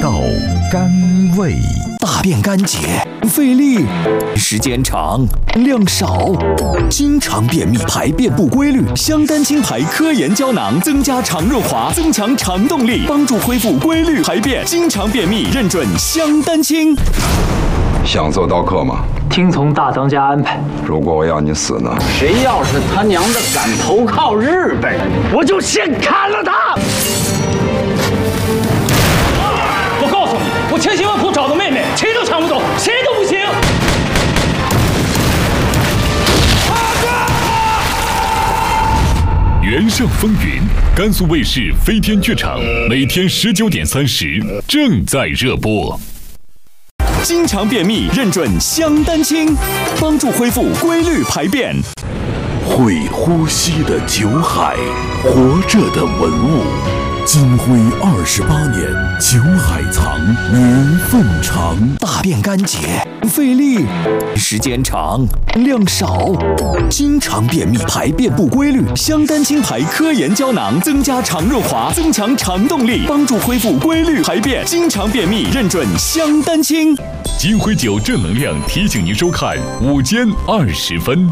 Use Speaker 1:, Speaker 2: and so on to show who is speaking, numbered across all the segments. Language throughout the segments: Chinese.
Speaker 1: 道甘味，
Speaker 2: 大便干结，费力，时间长，量少，经常便秘，排便不规律。香丹清排科研胶囊增加肠润滑，增强肠动力，帮助恢复规律排便。经常便秘，认准香丹清。
Speaker 3: 想做刀客吗？
Speaker 4: 听从大当家安排。
Speaker 3: 如果我要你死呢？
Speaker 5: 谁要是他娘的敢投靠日本人，我就先砍了他！
Speaker 4: 我告诉你，我千辛万苦找的妹妹，谁都抢不走，谁都不行。
Speaker 6: 原上风云，甘肃卫视飞天剧场，每天19:30正在热播。
Speaker 2: 经常便秘，认准香丹清，帮助恢复规律排便。
Speaker 1: 会呼吸的酒海，活着的文物。金辉28年，酒海藏，缘分长。
Speaker 2: 大便干结，费力，时间长，量少，经常便秘，排便不规律。香丹清排科研胶囊增加肠润滑，增强肠动力，帮助恢复规律排便。经常便秘，认准香丹清。
Speaker 6: 金辉酒正能量提醒您收看午间20分。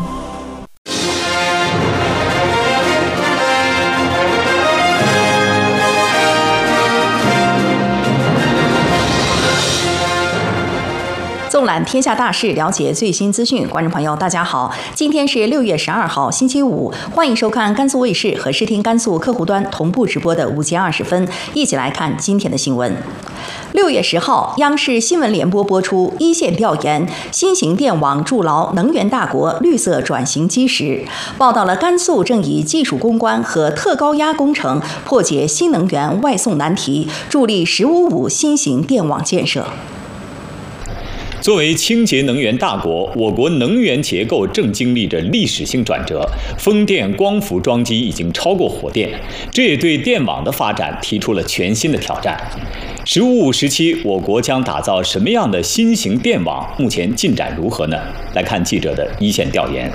Speaker 7: 纵览天下大事，了解最新资讯。观众朋友，大家好，今天是6月12号，星期五，欢迎收看甘肃卫视和视听甘肃客户端同步直播的午间20分，一起来看今天的新闻。6月10号，央视新闻联播播出一线调研，新型电网筑牢能源大国绿色转型基石，报道了甘肃正以技术攻关和特高压工程破解新能源外送难题，助力“1055”新型电网建设。
Speaker 8: 作为清洁能源大国，我国能源结构正经历着历史性转折，风电、光伏装机已经超过火电，这也对电网的发展提出了全新的挑战。“1055”时期，我国将打造什么样的新型电网？目前进展如何呢？来看记者的一线调研。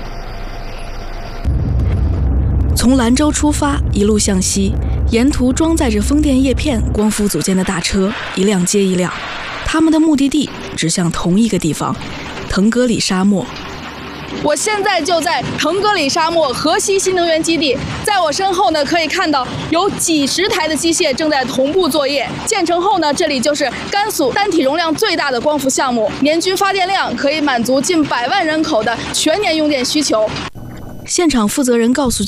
Speaker 9: 从兰州出发，一路向西，沿途装载着风电叶片、光伏组件的大车，一辆接一辆。他们的目的地指向同一个地方——腾格里沙漠。
Speaker 10: 我现在就在腾格里沙漠河西新能源基地，在我身后呢，可以看到有几十台的机械正在同步作业。建成后呢，这里就是甘肃单体容量最大的光伏项目，年均发电量可以满足近100万人口的全年用电需求。
Speaker 9: 现场负责人告诉